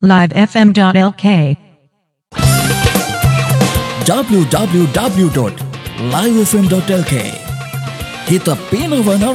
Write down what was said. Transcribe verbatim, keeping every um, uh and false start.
live f m dot l k w w w dot live f m dot l k. Kita pinakawan